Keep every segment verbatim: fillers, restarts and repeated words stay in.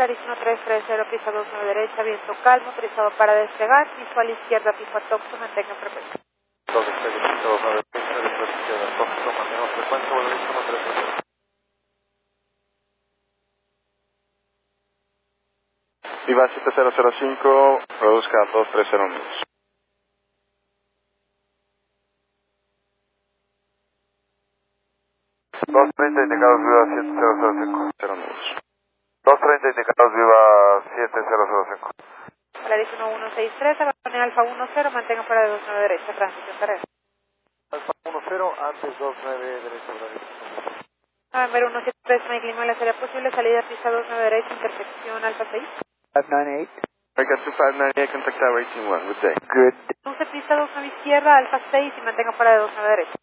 Claris uno tres tres cero, pista dos nueve derecha, viento calmo, autorizado para despegar, visual izquierda, piso a Toxo, mantenga frecuencia. dos despegue, pista dos nueve derecha, visual izquierda, Toxo, mantenga frecuencia, vuelve uno tres cero. Viva siete cero cero cinco, produzca dos tres cero minutos. dos treinta indicados, viva siete cero cero cinco, cero minutos. dos treinta indicados, viva siete cero cero cinco. Claris uno uno seis tres, abandone Alfa uno cero, mantenga fuera de dos nueve derecha, transición carrera. Alfa uno cero, antes dos nueve derecha, Claris. November uno siete tres, Mike Lima, la serie posible, salida pista dos nueve derecha, intersección Alfa seis. five nine eight. I got two five nine eight, contact tower eighteen one, good day. Good. Use pista dos nueve izquierda, Alfa seis y mantenga fuera de dos nueve derecha.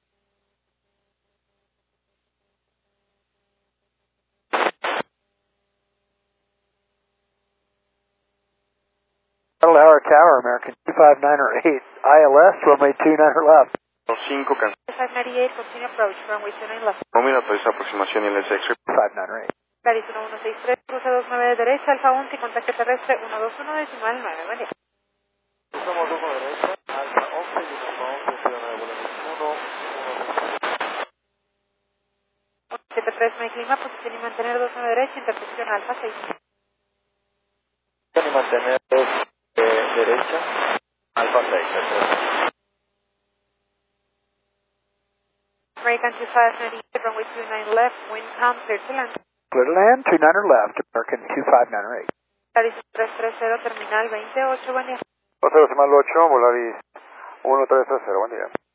Battle Tower Tower, American two five nine or eight, I L S, runway two nine or left. cinco, cancel. five ninety-eight, continue approach, runway two nine left. Romeo autoriza aproximación y L S X five nine or eight. Claris uno uno seis tres, cruce dos nueve derecha, Alfa once y contacto terrestre uno dos uno, decimal nueve, buen día. Cruzamos uno derecha, Alfa once y Alfa once, ciudad nueve, uno, uno siete tres, Mike Lima, posición y mantener dos nueve derecha, intersección Alfa seis. y mantener dos eh, derecha, Alfa seis. American two five ninety-eight, runway two nine left, wind calm, clear to land. Clear to land, two nine or left, American two five nine or eight. Claris tres tres cero, terminal veintiocho, buen día. ocho decimal ocho, Volaris uno tres tres cero, buen día.